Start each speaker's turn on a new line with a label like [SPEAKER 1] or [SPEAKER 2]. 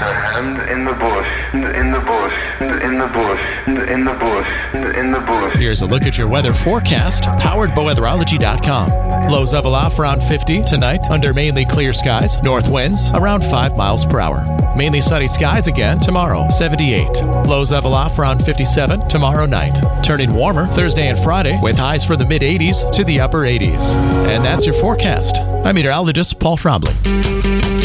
[SPEAKER 1] hand in the bush, in the bush, in the bush, in the bush, in the bush.
[SPEAKER 2] Here's a look at your weather forecast, powered by weatherology.com. Lows level off around 50 tonight under mainly clear skies. North winds around 5 miles per hour. Mainly sunny skies again tomorrow, 78. Lows level off around 57 tomorrow night. Turning warmer Thursday and Friday with highs from the mid-80s to the upper 80s. And that's your forecast. I'm meteorologist Paul Trombley.